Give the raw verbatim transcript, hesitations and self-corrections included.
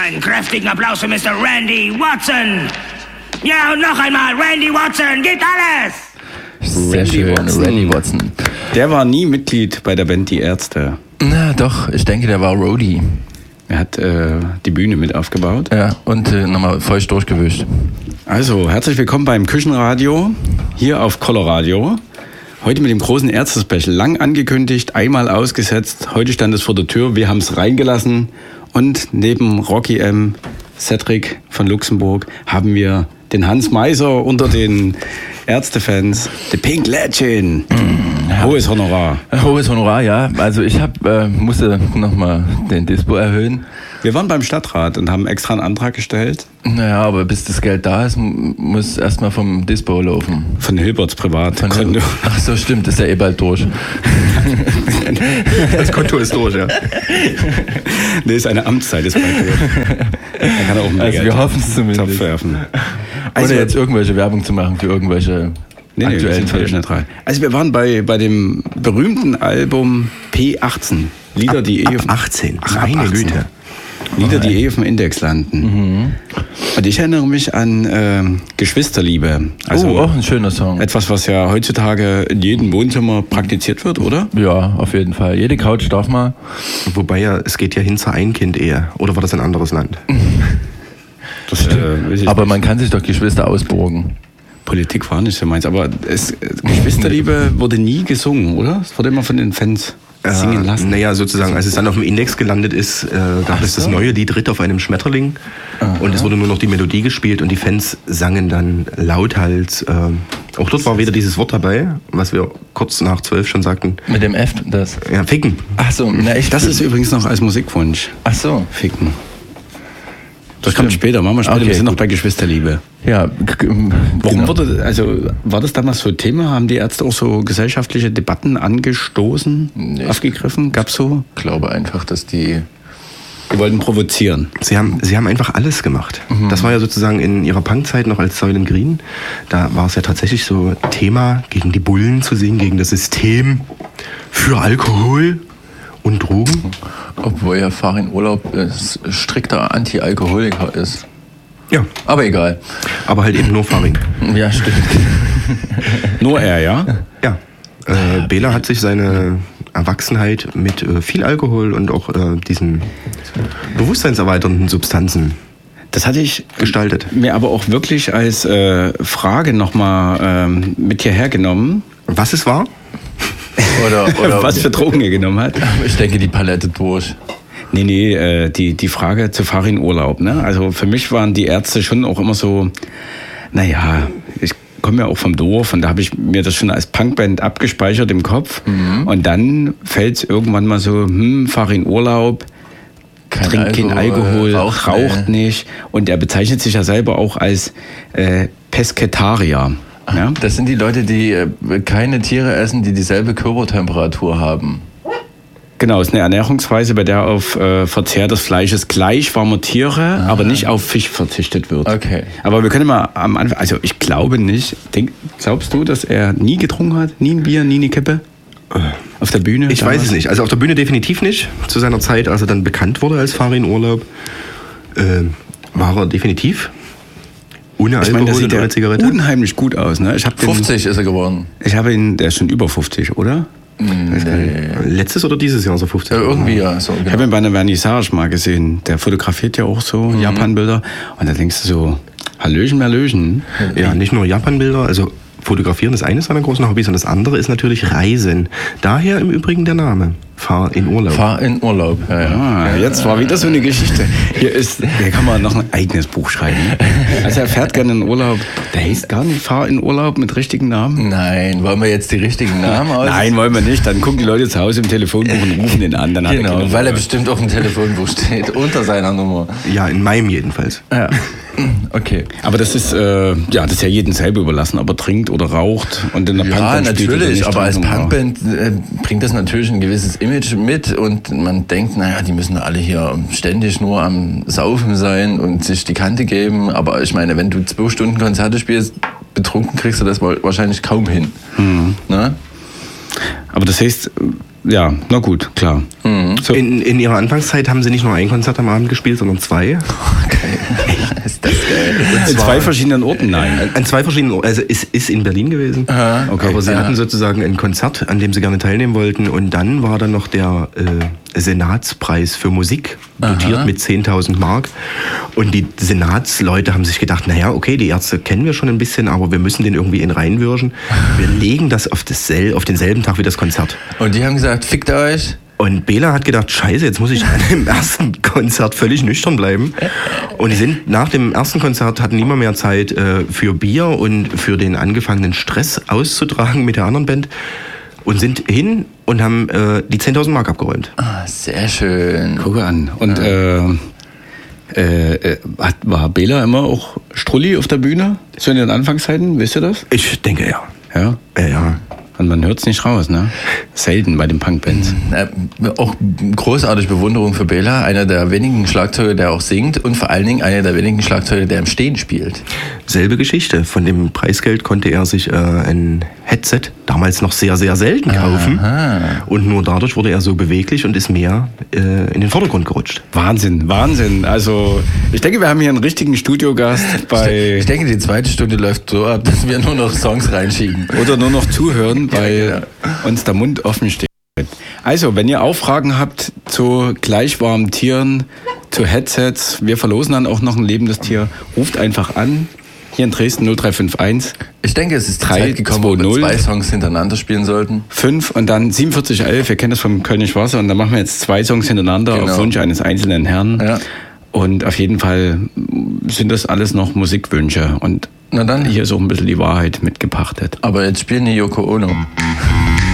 Einen kräftigen Applaus für Mister Randy Watson. Ja, und noch einmal, Randy Watson, gibt alles! Sehr Randy schön, Watson. Randy Watson. Der war nie Mitglied bei der Band Die Ärzte. Na doch, ich denke, der war Roadie. Er hat äh, die Bühne mit aufgebaut. Ja, und äh, nochmal feucht durchgewischt. Also, herzlich willkommen beim Küchenradio, hier auf Coloradio. Heute mit dem großen Ärzte-Special. Lang angekündigt, einmal ausgesetzt. Heute stand es vor der Tür, wir haben es reingelassen. Und neben Rocky M., Cedric von Luxemburg, haben wir den Hans Meiser unter den Ärztefans, The Pink Legend. Mm, hohes Honorar. Hohes Honorar, ja. Also ich hab, äh, musste nochmal den Dispo erhöhen. Wir waren beim Stadtrat und haben extra einen Antrag gestellt. Naja, aber bis das Geld da ist, muss erstmal vom Dispo laufen. Von Hilberts Privatkonto. Ach so, stimmt, ist ja eh bald durch. Das Konto ist durch, ja. Nee, ist eine Amtszeit, ist bald durch. Dann kann er auch mehr Also Geld wir hoffen es zumindest. Topf werfen. Also ohne jetzt irgendwelche Werbung zu machen für irgendwelche nee, nee, aktuellen völlig neutral. Also wir waren bei, bei dem berühmten Album P achtzehn. Lieder, die eh auf achtzehn. Ach, Meine achtzehn. Güte. Lieder, die eh auf dem Index landen. Mhm. Und ich erinnere mich an äh, Geschwisterliebe. Also oh, auch ein schöner Song. Etwas, was ja heutzutage in jedem Wohnzimmer praktiziert wird, oder? Ja, auf jeden Fall. Jede Couch darf mal. Wobei ja, es geht ja hin zur Ein-Kind-Ehe. Oder war das ein anderes Land? Das, äh, aber man kann sich doch Geschwister ausborgen. Politik war nicht so meins, aber es, Geschwisterliebe wurde nie gesungen, oder? Es wurde immer von den Fans singen lassen. Äh, naja, sozusagen, als es dann auf dem Index gelandet ist, äh, gab Ach es so. das neue Lied Ritt auf einem Schmetterling. Aha. Und es wurde nur noch die Melodie gespielt und die Fans sangen dann lauthals. Äh, auch dort war wieder dieses Wort dabei, was wir kurz nach zwölf schon sagten. Mit dem F, das? Ja, ficken. Ach so, na echt? Das ist übrigens noch als Musikwunsch. Ach so. Ficken. Das Stimmt. kommt später, machen wir später. Okay, wir sind gut. noch bei Geschwisterliebe. Ja, Warum genau. wurde, also war das damals so Thema? Haben die Ärzte auch so gesellschaftliche Debatten angestoßen, nee, aufgegriffen? Gab's so? Ich glaube einfach, dass die... Die wollten provozieren. Sie haben, sie haben einfach alles gemacht. Mhm. Das war ja sozusagen in ihrer Punkzeit noch als Soylent Green. Da war es ja tatsächlich so Thema, gegen die Bullen zu singen, gegen das System, für Alkohol und Drogen. Obwohl ja Farin Urlaub ist, strikter Anti-Alkoholiker ist. Ja. Aber egal. Aber halt eben nur Farin. Ja, stimmt. Nur er, ja? Ja. Äh, Bela hat sich seine Erwachsenheit mit äh, viel Alkohol und auch äh, diesen bewusstseinserweiternden Substanzen das hatte ich gestaltet. Mir aber auch wirklich als äh, Frage nochmal ähm, mit hierher genommen. Was es war? Oder, oder was für Drogen er genommen hat. Ich denke, die Palette durch. Nee, nee, äh, die, die Frage zu Farin Urlaub. Ne? Also für mich waren die Ärzte schon auch immer so, naja, ich komme ja auch vom Dorf und da habe ich mir das schon als Punkband abgespeichert im Kopf. Mhm. Und dann fällt es irgendwann mal so, hm, Farin Urlaub, kein trinkt Alkohol, kein Alkohol, raucht, raucht nicht. Und er bezeichnet sich ja selber auch als äh, Pesketarier. Ja? Das sind die Leute, die äh, keine Tiere essen, die dieselbe Körpertemperatur haben. Genau, es ist eine Ernährungsweise, bei der auf äh, Verzehr des Fleisches gleich warmer Tiere, ah. aber nicht auf Fisch verzichtet wird. Okay. Aber wir können mal am Anfang, also ich glaube nicht, denk, glaubst du, dass er nie getrunken hat? Nie ein Bier, nie eine Kippe? Auf der Bühne? Ich damals? weiß es nicht. Also auf der Bühne definitiv nicht. Zu seiner Zeit, als er dann bekannt wurde als Farin Urlaub, äh, war er definitiv ohne Alkohol, ich meine, das sieht und ohne Zigarette. Unheimlich gut aus. Ne? Ich hab den, fünfzig ist er geworden. Ich habe ihn, der ist schon über fünfzig, oder? Nee. Letztes oder dieses Jahr so fünfzig? Ja, irgendwie ja. So, genau. Ich habe ihn bei einer Vernissage mal gesehen. Der fotografiert ja auch so mhm. Japan-Bilder. Und da denkst du so, Hallöchen, Hallöchen. Ja, nicht nur Japan-Bilder, also Fotografieren ist eines seiner großen Hobbys und das andere ist natürlich Reisen. Daher im Übrigen der Name. Fahr in Urlaub. Fahr in Urlaub, ja, ja. Ah, jetzt war wieder so eine Geschichte. Hier ist, hier kann man noch ein eigenes Buch schreiben. Also er fährt gerne in Urlaub. Der heißt gar nicht Fahr in Urlaub mit richtigen Namen. Nein, wollen wir jetzt die richtigen Namen aus? Nein, wollen wir nicht. Dann gucken die Leute zu Hause im Telefonbuch und rufen den an. Dann genau, hat er weil er bestimmt auch im Telefonbuch steht, unter seiner Nummer. Ja, in meinem jedenfalls. Ja. Okay. Aber das ist, äh, ja, das ist ja jedem selber überlassen, ob er trinkt oder raucht. Und in der ja, Punkband natürlich, aber als Punkband äh, bringt das natürlich ein gewisses Image mit und man denkt, naja, die müssen alle hier ständig nur am Saufen sein und sich die Kante geben. Aber ich meine, wenn du zwei Stunden Konzerte spielst, betrunken kriegst du das wahrscheinlich kaum hin. Mhm. Ne? Aber das heißt, ja, na gut, klar. Mhm. So. In, in ihrer Anfangszeit haben sie nicht nur ein Konzert am Abend gespielt, sondern zwei. Okay. Ist das geil. In zwei verschiedenen Orten, nein. An zwei verschiedenen Orten. Also es ist in Berlin gewesen. Aha, okay. Aber sie Ja. hatten sozusagen ein Konzert, an dem sie gerne teilnehmen wollten. Und dann war dann noch der äh, Senatspreis für Musik, dotiert Aha. mit zehntausend Mark. Und die Senatsleute haben sich gedacht, naja, okay, die Ärzte kennen wir schon ein bisschen, aber wir müssen den irgendwie in reinwürgen. Wir legen das auf, das, auf denselben Tag wie das Konzert. Und die haben gesagt, fickt euch. Und Bela hat gedacht, scheiße, jetzt muss ich an dem ersten Konzert völlig nüchtern bleiben. Und die sind nach dem ersten Konzert, hatten immer mehr Zeit äh, für Bier und für den angefangenen Stress auszutragen mit der anderen Band. Und sind hin und haben äh, die zehntausend Mark abgeräumt. Ah, sehr schön. Gucke an. Und äh, äh, äh, hat, war Bela immer auch Strulli auf der Bühne? So in den Anfangszeiten, wisst ihr das? Ich denke, ja. Ja. Äh, ja. Und man hört es nicht raus, ne? Selten bei den Punkbands. Äh, auch großartige Bewunderung für Bela, einer der wenigen Schlagzeuger, der auch singt und vor allen Dingen einer der wenigen Schlagzeuger, der im Stehen spielt. Selbe Geschichte. Von dem Preisgeld konnte er sich äh, ein Headset, damals noch sehr, sehr selten, kaufen. Aha. Und nur dadurch wurde er so beweglich und ist mehr äh, in den Vordergrund gerutscht. Wahnsinn, Wahnsinn. Also, ich denke, wir haben hier einen richtigen Studiogast bei. Ich denke, die zweite Stunde läuft so ab, dass wir nur noch Songs reinschieben. Oder nur noch zuhören, weil Ja, uns der Mund offen steht. Also, wenn ihr auch Fragen habt zu gleichwarmen Tieren, zu Headsets, wir verlosen dann auch noch ein lebendes Tier, ruft einfach an. Hier in Dresden null drei fünf eins Ich denke, es ist die drei, Zeit gekommen, zwei, wo wir null. zwei Songs hintereinander spielen sollten. fünf und dann siebenundvierzig elf. Wir kennen das vom Kölnisch Wasser und dann machen wir jetzt zwei Songs hintereinander Genau. auf Wunsch eines einzelnen Herrn. Ja. Und auf jeden Fall sind das alles noch Musikwünsche und Na dann. hier ist auch ein bisschen die Wahrheit mitgepachtet. Aber jetzt spielen die Yoko Ono.